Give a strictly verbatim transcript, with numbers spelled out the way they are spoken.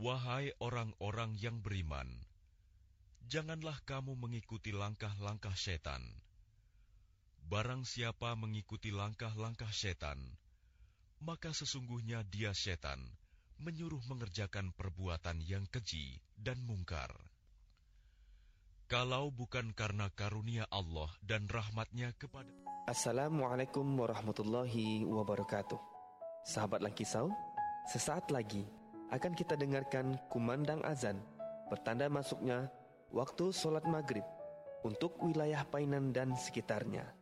Wahai orang-orang yang beriman, janganlah kamu mengikuti langkah-langkah setan. Barang siapa mengikuti langkah-langkah setan, maka sesungguhnya dia setan, menyuruh mengerjakan perbuatan yang keji dan mungkar. Kalau bukan karena karunia Allah dan rahmatnya kepada... Assalamualaikum warahmatullahi wabarakatuh. Sahabat Langkisau, sesaat lagi akan kita dengarkan kumandang azan, pertanda masuknya waktu sholat maghrib untuk wilayah Painan dan sekitarnya.